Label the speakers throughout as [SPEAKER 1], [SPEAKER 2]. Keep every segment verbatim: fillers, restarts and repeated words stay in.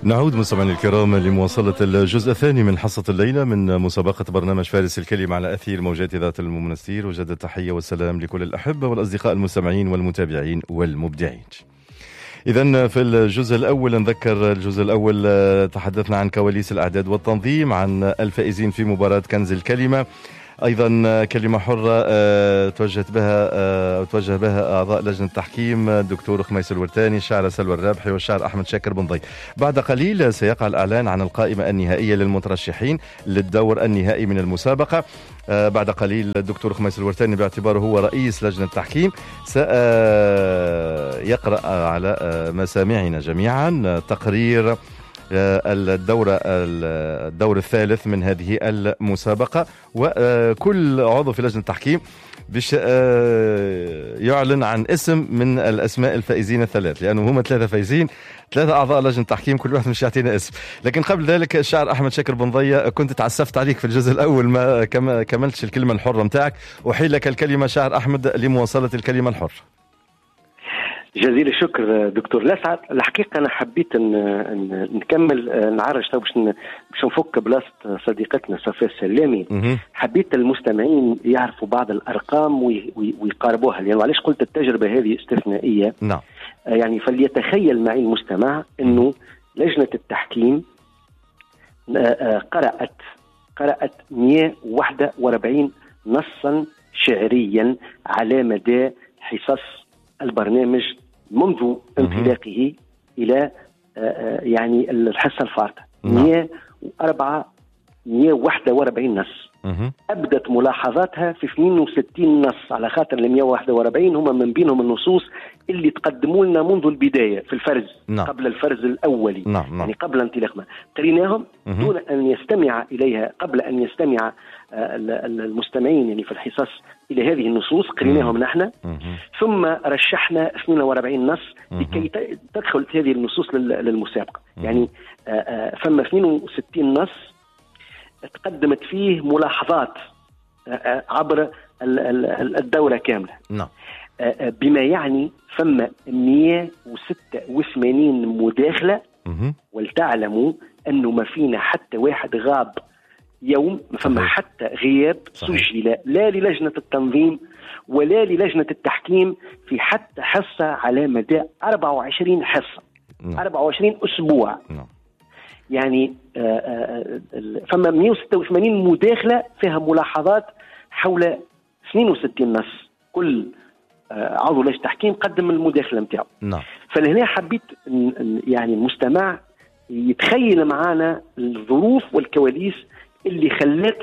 [SPEAKER 1] نعود مستمعينا الكرام لمواصلة الجزء الثاني من حصة الليلة من مسابقة برنامج فارس الكلمة على أثير موجات ذات المنستير. وجد التحية والسلام لكل الأحبة والأصدقاء المستمعين والمتابعين والمبدعين. إذن في الجزء الأول نذكر الجزء الأول تحدثنا عن كواليس الأعداد والتنظيم، عن الفائزين في مباراة كنز الكلمة، أيضا كلمة حرة توجهت بها توجه بها أعضاء لجنة التحكيم الدكتور خميس الورتاني، الشاعر سلوى الرابحي والشاعر أحمد شاكر بن ضي. بعد قليل سيقع الإعلان عن القائمة النهائية للمترشحين للدور النهائي من المسابقة. بعد قليل الدكتور خميس الورتاني باعتباره هو رئيس لجنة التحكيم سيقرأ على مسامعنا جميعا تقرير الدورة الدور الثالث من هذه المسابقة، وكل عضو في لجنة التحكيم بش يعلن عن اسم من الأسماء الفائزين الثلاث، لأنه هم ثلاثة فائزين، ثلاثة أعضاء لجنة التحكيم، كل واحد مش يعطينا اسم. لكن قبل ذلك الشاعر أحمد شاكر بن ضي، كنت تعسفت عليك في الجزء الأول، ما كملتش الكلمة الحرة متاعك، أحيل لك الكلمة شاعر أحمد لمواصلة الكلمة الحرة.
[SPEAKER 2] جزيل الشكر دكتور لسعد. الحقيقة أنا حبيت أن, أن نكمل نعرج تو باش باش نفك بلاصة صديقتنا صفاء السلامي. حبيت المستمعين يعرفوا بعض الأرقام ويقاربوها، لأنه يعني علاش قلت التجربة هذه استثنائية.
[SPEAKER 1] نعم.
[SPEAKER 2] يعني فليتخيل معي المستمع أنه لجنة التحكيم قرأت قرأت مئة وواحد وأربعين نصا شعريا على مدى حصص البرنامج منذ انطلاقه إلى يعني الحصة الفارقة. مئة وواحد وأربعين نص. أبدت ملاحظاتها في اثنين وستين نص، على خاطر ال مئة وواحد وأربعين هم من بينهم النصوص اللي تقدموا لنا منذ البداية في الفرز.
[SPEAKER 1] نعم.
[SPEAKER 2] قبل الفرز الأولي.
[SPEAKER 1] نعم.
[SPEAKER 2] يعني قبل انطلاقنا قريناهم دون أن يستمع إليها، قبل أن يستمع المستمعين يعني في الحصص إلى هذه النصوص قريناهم نحن، ثم رشحنا اثنين وأربعين نص لكي تدخل هذه النصوص للمسابقة. يعني ثم اثنين وستين نص تقدمت فيه ملاحظات عبر الدورة كاملة.
[SPEAKER 1] نعم.
[SPEAKER 2] بما يعني ثم مئة وستة وثمانين مداخلة، ولتعلموا أنه ما فينا حتى واحد غاب يوم، ما فما حتى غياب سجل لا للجنة التنظيم ولا للجنة التحكيم في حتى حصة على مدى أربعة وعشرين حصة.
[SPEAKER 1] نعم.
[SPEAKER 2] أربعة وعشرين أسبوع.
[SPEAKER 1] نعم.
[SPEAKER 2] يعني فما مئة وستة وثمانين مداخلة فيها ملاحظات حول اثنين وستين نص، كل عضو لجنة التحكيم قدم المداخلة متاعه.
[SPEAKER 1] نعم.
[SPEAKER 2] فلهنا حبيت يعني المستمع يتخيل معنا الظروف والكواليس اللي خلت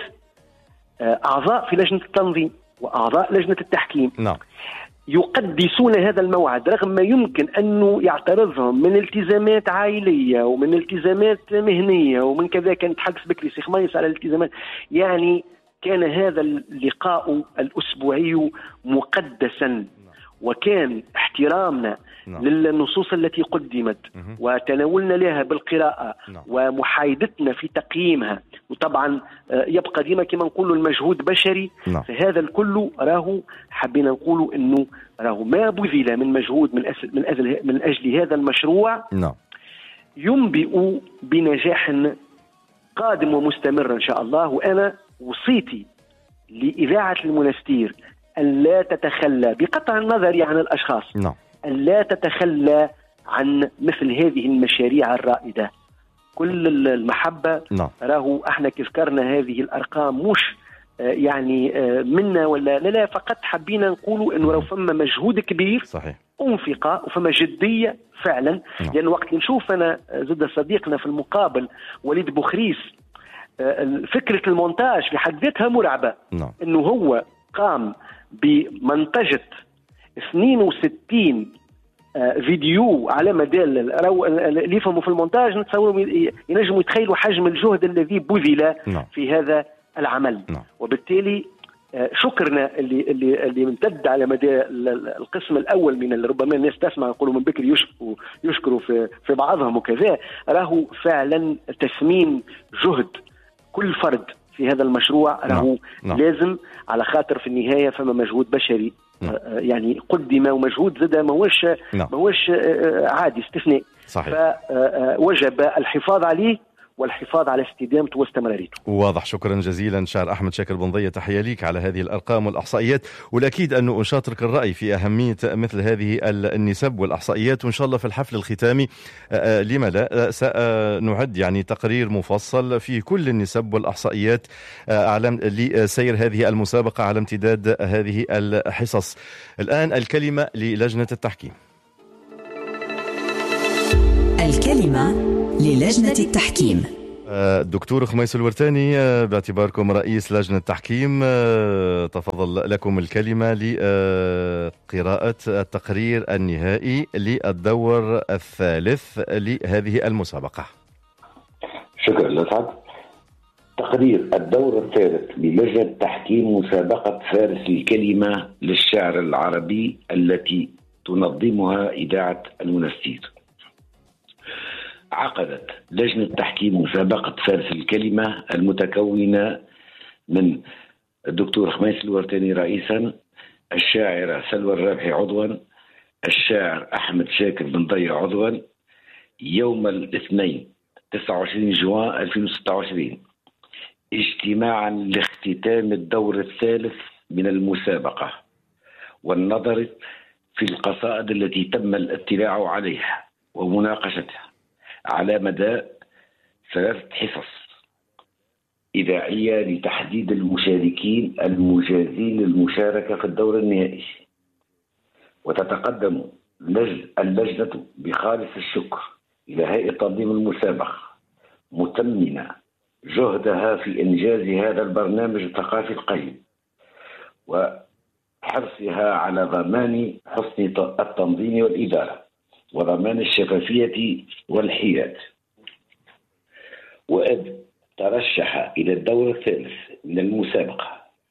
[SPEAKER 2] أعضاء في لجنة التنظيم وأعضاء لجنة التحكيم
[SPEAKER 1] نعم.
[SPEAKER 2] يقدسون هذا الموعد رغم ما يمكن أنه يعترضهم من التزامات عائلية ومن التزامات مهنية ومن كذا. كانت حدث بكري سي خميس على الالتزامات. يعني كان هذا اللقاء الأسبوعي مقدسا، وكان احترامنا
[SPEAKER 1] نعم.
[SPEAKER 2] للنصوص التي قدمت
[SPEAKER 1] مه.
[SPEAKER 2] وتناولنا لها بالقراءة
[SPEAKER 1] نعم.
[SPEAKER 2] ومحايدتنا في تقييمها. وطبعا يبقى ديما كما نقول المجهود بشري.
[SPEAKER 1] نعم.
[SPEAKER 2] فهذا الكل راهو حبينا نقول انه راهو ما بذل من مجهود من أجل من أجل من أجل هذا المشروع.
[SPEAKER 1] نعم.
[SPEAKER 2] ينبئ بنجاح قادم ومستمر ان شاء الله. وانا وصيتي لإذاعة المنستير أن لا تتخلى بقطع النظر عن الأشخاص.
[SPEAKER 1] نعم.
[SPEAKER 2] أن لا تتخلى عن مثل هذه المشاريع الرائدة. كل المحبة.
[SPEAKER 1] نعم.
[SPEAKER 2] راهو احنا كيف ذكرنا هذه الأرقام مش يعني منا ولا لا لا، فقط حبينا نقولوا انه راهو فما مجهود كبير.
[SPEAKER 1] صحيح.
[SPEAKER 2] انفقة وفما جدية فعلا.
[SPEAKER 1] نعم.
[SPEAKER 2] لأن وقت نشوف أنا زد صديقنا في المقابل وليد بوخريس، فكرة المونتاج في حد ذاتها مرعبة.
[SPEAKER 1] نعم.
[SPEAKER 2] انه هو قام بمنتجة اثنين وستين فيديو على مدى اللي يفهموا في المونتاج نتصوروا ينجموا يتخيلوا حجم الجهد الذي بذل
[SPEAKER 1] نعم.
[SPEAKER 2] في هذا العمل.
[SPEAKER 1] نعم.
[SPEAKER 2] وبالتالي شكرنا اللي اللي اللي امتد على مدى القسم الاول من ربما الناس تسمع يقولوا من بكري يشكروا يشكروا في في بعضهم وكذا، راهو فعلا تثمين جهد كل فرد في هذا المشروع راهو
[SPEAKER 1] نعم.
[SPEAKER 2] لازم، على خاطر في النهايه فما مجهود بشري
[SPEAKER 1] نعم.
[SPEAKER 2] يعني قدم ومجهود زاد ماهوش
[SPEAKER 1] نعم.
[SPEAKER 2] ماهوش عادي استثناء.
[SPEAKER 1] صحيح.
[SPEAKER 2] فوجب الحفاظ عليه والحفاظ على استدامته واستمراريته.
[SPEAKER 1] واضح. شكرا جزيلا شاعر أحمد شاكر بنضية، تحية ليك على هذه الأرقام والأحصائيات، والأكيد أنه أشاطرك الرأي في أهمية مثل هذه النسب والأحصائيات، وإن شاء الله في الحفل الختامي لما لا سنعد يعني تقرير مفصل في كل النسب والأحصائيات لسير هذه المسابقة على امتداد هذه الحصص. الآن الكلمة للجنة التحكيم.
[SPEAKER 3] الكلمة للجنة التحكيم.
[SPEAKER 1] الدكتور خميس الورتاني، باعتباركم رئيس لجنة التحكيم، تفضل لكم الكلمة لقراءة التقرير النهائي للدور الثالث لهذه المسابقة.
[SPEAKER 4] شكرا لسعد. تقرير الدور الثالث للجنة التحكيم مسابقة فارس الكلمة للشعر العربي التي تنظمها إذاعة المنستير. عقدت لجنة تحكيم مسابقة فارس الكلمة المتكونة من الدكتور خميس الورتاني رئيسا، الشاعرة سلوى الرابحي عضوا، الشاعر أحمد شاكر بنضية عضوا، يوم الاثنين تسعة وعشرين جوان ألفين وستة وعشرين اجتماعا لاختتام الدور الثالث من المسابقة والنظر في القصائد التي تم الاطلاع عليها ومناقشتها على مدى ثلاثة حصص إذاعية لتحديد المشاركين المجازين للمشاركة في الدور النهائي. وتتقدم اللجنة بخالص الشكر إلى هيئة تنظيم المسابقة متمنة جهدها في إنجاز هذا البرنامج الثقافي القيم وحرصها على ضمان حسن التنظيم والإدارة وضمان الشفافية والحياد. وإذ ترشح إلى الدور الثالث من المسابقة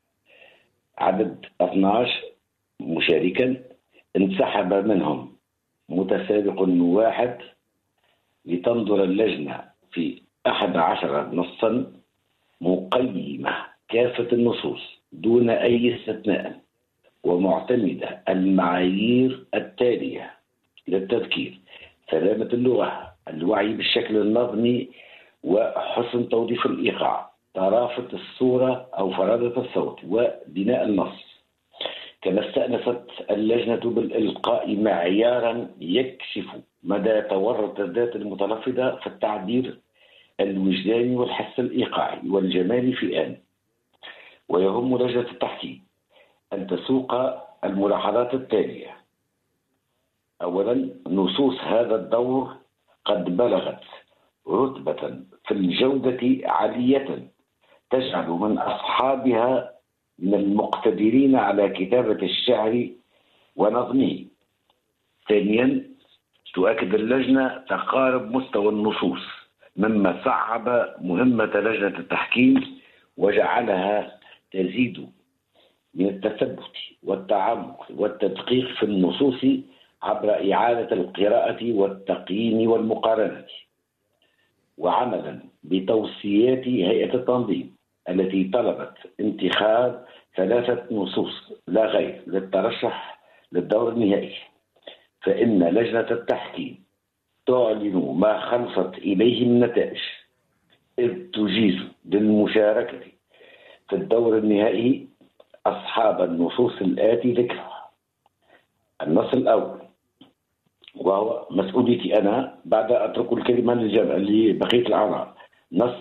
[SPEAKER 4] عدد اثني عشر مشاركا، انسحب منهم متسابق واحد لتنظر اللجنة في أحد عشر نصا مقيمة كافة النصوص دون أي استثناء ومعتمدة المعايير التالية للتذكير: سلامة اللغة، الوعي بالشكل النظمي وحسن توظيف الإيقاع، طرافة الصورة أو فرادة الصوت، وبناء النص. كما استأنست اللجنة بالإلقاء معيارا يكشف مدى تورط الذات المتلفظة في التعبير الوجداني والحس الإيقاعي والجمالي في آن. ويهم لجنة التحكيم أن تسوق الملاحظات التالية: أولا، نصوص هذا الدور قد بلغت رتبة في الجودة عالية تجعل من أصحابها من المقتدرين على كتابة الشعر ونظمه. ثانيا، تؤكد اللجنة تقارب مستوى النصوص مما صعب مهمة لجنة التحكيم وجعلها تزيد من التثبت والتعمق والتدقيق في النصوص عبر إعادة القراءة والتقييم والمقارنة. وعملا بتوصيات هيئة التنظيم التي طلبت انتخاب ثلاثة نصوص لا غير للترشح للدور النهائي، فإن لجنة التحكيم تعلن ما خلصت إليه من نتائج، إذ تجيز للمشاركة في الدور النهائي أصحاب النصوص الآتي ذكرها. النص الأول، وهو مسؤوليتي أنا بعد أترك الكلمة لبقية الأعضاء، نص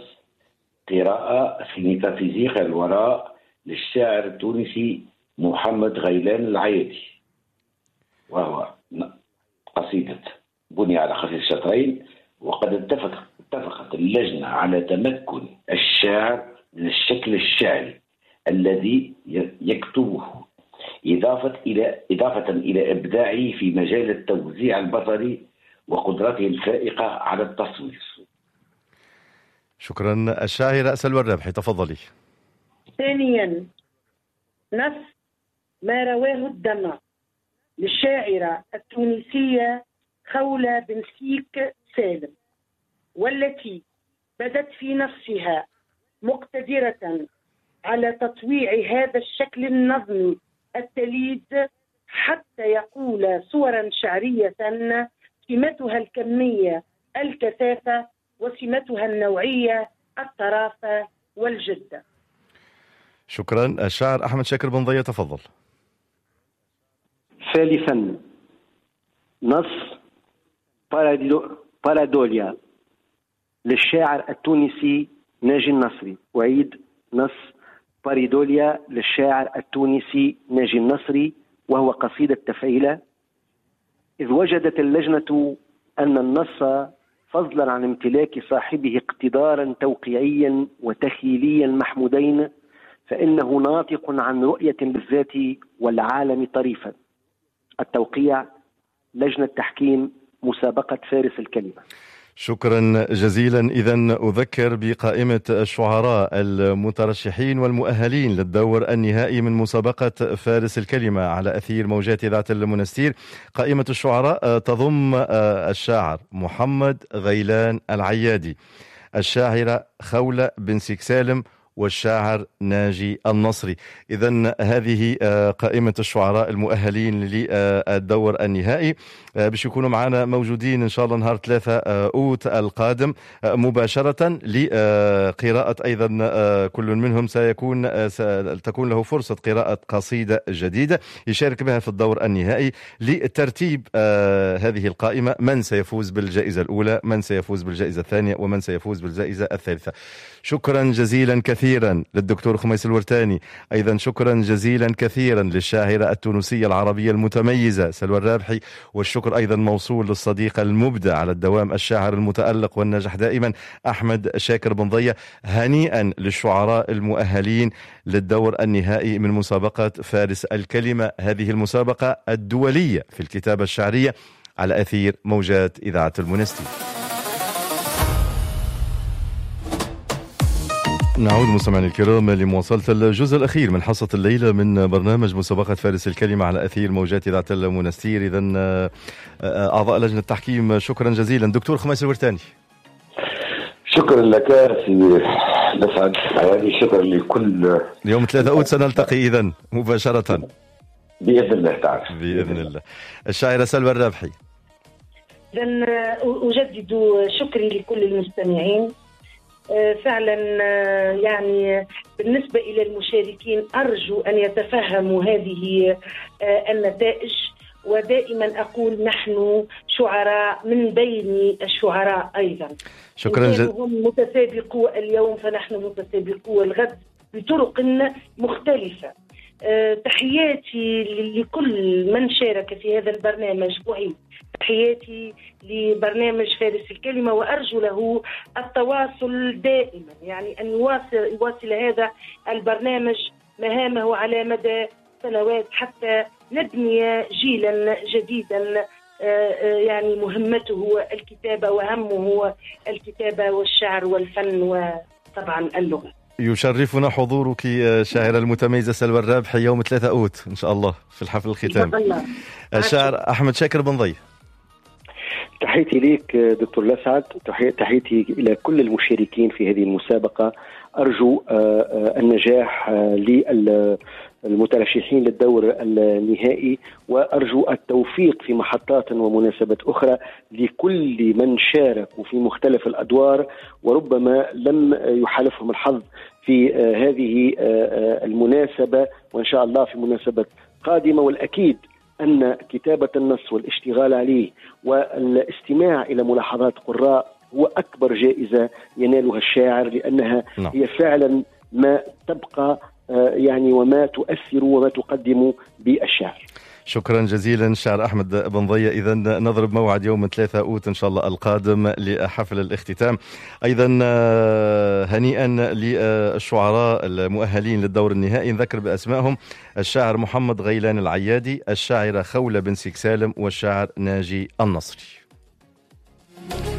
[SPEAKER 4] قراءة في ميتافيزيق الوراء للشاعر التونسي محمد غيلان العيادي، وهو قصيدة بني على خمس شطرين. وقد اتفق اتفقت اللجنة على تمكن الشاعر من الشكل الشعري الذي يكتبه، إضافة إلى إضافة إلى إبداعه في مجال التوزيع البصري وقدرته الفائقة على التصوير.
[SPEAKER 1] شكرا. الشاعرة سلوى الرابحي، تفضلي.
[SPEAKER 5] ثانيا، نص ما رواه الدمع للشاعرة التونسية خولة بن سيك سالم، والتي بدت في نفسها مقتدرة على تطويع هذا الشكل النظمي التليد حتى يقول صورا شعرية سمتها الكمية الكثافة وسمتها النوعية الطرافة والجدة.
[SPEAKER 1] شكرا. الشاعر أحمد شاكر بن ضية، تفضل.
[SPEAKER 2] ثالثا، نص بارادوليا للشاعر التونسي ناجي النصري. أعيد، نص بارادوليا للشاعر التونسي ناجي النصري، وهو قصيدة تفعيلة. إذ وجدت اللجنة أن النص فضلا عن امتلاك صاحبه اقتدارا توقيعيا وتخيليا محمودين، فإنه ناطق عن رؤية بالذات والعالم طريفا. التوقيع لجنة تحكيم مسابقة فارس الكلمة.
[SPEAKER 1] شكرا جزيلا. إذن أذكر بقائمة الشعراء المترشحين والمؤهلين للدور النهائي من مسابقة فارس الكلمة على أثير موجات إذاعة المنستير. قائمة الشعراء تضم الشاعر محمد غيلان العيادي، الشاعرة خولة بن سالم، والشاعر ناجي النصري. إذن هذه قائمة الشعراء المؤهلين للدور النهائي، باش يكونوا معنا موجودين إن شاء الله نهار ثلاثة أوت القادم مباشرة لقراءة. أيضا كل منهم سيكون تكون له فرصة قراءة قصيدة جديدة يشارك بها في الدور النهائي لترتيب هذه القائمة، من سيفوز بالجائزة الأولى، من سيفوز بالجائزة الثانية، ومن سيفوز بالجائزة الثالثة. شكرا جزيلا كثيرا للدكتور خميس الورتاني. أيضا شكرا جزيلا كثيرا للشاعرة التونسية العربية المتميزة سلوى الرابحي، والشكر أيضا موصول للصديق المبدع على الدوام الشاعر المتألق والناجح دائما أحمد شاكر بن ضية. هنيئا للشعراء المؤهلين للدور النهائي من مسابقة فارس الكلمة، هذه المسابقة الدولية في الكتابة الشعرية على أثير موجات إذاعة المنستير. نعود مستمعينا الكرام لمواصلة الجزء الأخير من حصة الليلة من برنامج مسابقة فارس الكلمة على أثير موجات إذاعة المنستير. إذن أعضاء لجنة التحكيم، شكرا جزيلا. دكتور خميس الورتاني.
[SPEAKER 4] شكرا لك سيدي لسعد حياتي، شكرا لكل.
[SPEAKER 1] يوم ثلاثة أوت سنلتقي إذن مباشرة
[SPEAKER 4] بإذن الله تعالى.
[SPEAKER 1] بإذن الله. الشاعرة سلوى الرابحي.
[SPEAKER 5] إذن أجدد شكري لكل المستمعين. فعلا يعني بالنسبة إلى المشاركين أرجو أن يتفهموا هذه النتائج، ودائما أقول نحن شعراء من بين الشعراء أيضا.
[SPEAKER 1] شكرا جزيلا.
[SPEAKER 5] هم متسابقو اليوم فنحن متسابقو الغد بطرق مختلفة. تحياتي لكل من شارك في هذا البرنامج، أعيد تحياتي لبرنامج فارس الكلمة، وأرجو له التواصل دائما، يعني أن يواصل, يواصل هذا البرنامج مهامه على مدى سنوات حتى نبني جيلا جديدا يعني مهمته الكتابة وهمه الكتابة والشعر والفن وطبعا اللغة.
[SPEAKER 1] يشرفنا حضورك الشاعرة المتميزة سلوى الرابحي يوم ثلاثة أوت إن شاء الله في الحفل الختامي. الشاعر أحمد شاكر بن ضية.
[SPEAKER 2] تحياتي ليك دكتور لسعد، تحياتي إلى كل المشاركين في هذه المسابقة. أرجو النجاح للمترشحين للدور النهائي، وأرجو التوفيق في محطات ومناسبات أخرى لكل من شاركوا في مختلف الأدوار وربما لم يحالفهم الحظ في هذه المناسبة، وإن شاء الله في مناسبة قادمة. والأكيد أن كتابة النص والاشتغال عليه والاستماع إلى ملاحظات قراء هو أكبر جائزة ينالها الشاعر، لأنها
[SPEAKER 1] نعم.
[SPEAKER 2] هي فعلا ما تبقى يعني وما تؤثر وما تقدم بالشعر.
[SPEAKER 1] شكرا جزيلا الشاعر أحمد بن ضية. إذا نضرب موعد يوم ثلاثة أوت إن شاء الله القادم لحفل الاختتام. أيضا هنيئا للشعراء المؤهلين للدور النهائي، نذكر بأسمائهم: الشاعر محمد غيلان العيادي، الشاعرة خولة بن سالم، والشاعر ناجي النصري.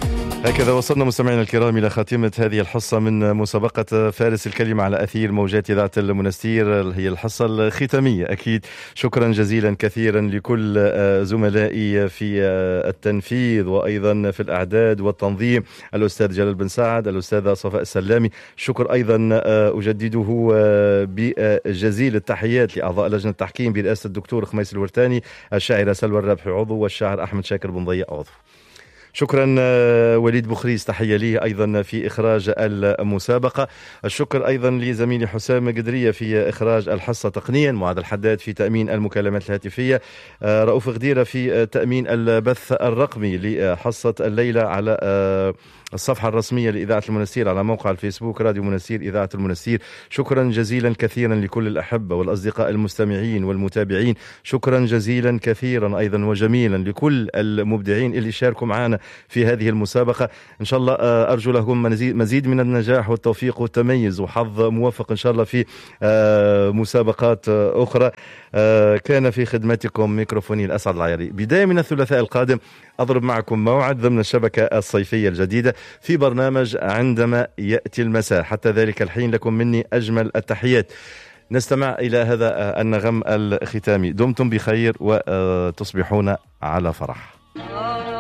[SPEAKER 1] هكذا وصلنا مستمعينا الكرام إلى خاتمة هذه الحصة من مسابقة فارس الكلمة على أثير موجات إذاعة المنستير. هي الحصة الختامية أكيد. شكرا جزيلا كثيرا لكل زملائي في التنفيذ وأيضا في الأعداد والتنظيم، الأستاذ جلال بن سعد، الأستاذة صفاء السلامي. شكر أيضا أجدده بجزيل التحيات لأعضاء لجنة التحكيم برئاسة الدكتور خميس الورتاني، الشاعرة سلوى الرابحي عضو، والشاعر أحمد شاكر بن ضياء عضو. شكرا وليد بخريس، تحية لي أيضا في إخراج المسابقة. الشكر أيضا لزميلي حسام قدرية في إخراج الحصة تقنيا، معاذ الحداد في تأمين المكالمات الهاتفية، رؤوف غديرة في تأمين البث الرقمي لحصة الليلة على الصفحة الرسمية لإذاعة المنستير على موقع الفيسبوك راديو منستير إذاعة المنستير. شكرا جزيلا كثيرا لكل الأحبة والأصدقاء المستمعين والمتابعين. شكرا جزيلا كثيرا أيضا وجميلا لكل المبدعين اللي شاركوا معنا في هذه المسابقة. إن شاء الله أرجو لهم مزيد من النجاح والتوفيق والتميز وحظ موفق إن شاء الله في مسابقات أخرى. كان في خدمتكم ميكروفوني الأسعد العياري. بداية من الثلاثاء القادم أضرب معكم موعد ضمن الشبكة الصيفية الجديدة في برنامج عندما يأتي المساء. حتى ذلك الحين لكم مني أجمل التحيات. نستمع إلى هذا النغم الختامي. دمتم بخير وتصبحون على فرح.